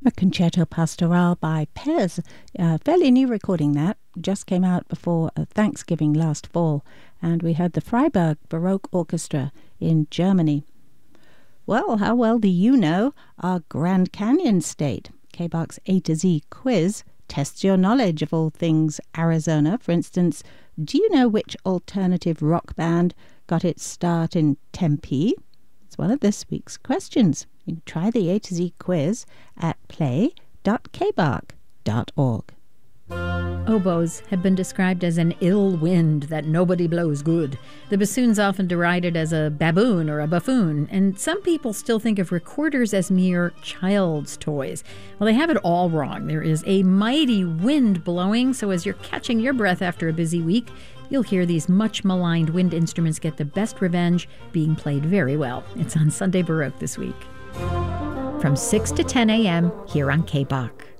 A Concerto Pastoral by Pez. Fairly new recording that. Just came out before Thanksgiving last fall. And we heard the Freiburg Baroque Orchestra in Germany. Well, how well do you know our Grand Canyon State? KBARC's A to Z quiz tests your knowledge of all things Arizona. For instance, do you know which alternative rock band got its start in Tempe? It's one of this week's questions. You can try the A to Z quiz at play.kbark.org. Oboes have been described as an ill wind that nobody blows good. The bassoon's often derided as a baboon or a buffoon, and some people still think of recorders as mere child's toys. Well, they have it all wrong. There is a mighty wind blowing, so as you're catching your breath after a busy week, you'll hear these much-maligned wind instruments get the best revenge, being played very well. It's on Sunday Baroque this week. From 6 to 10 a.m. here on KBARC.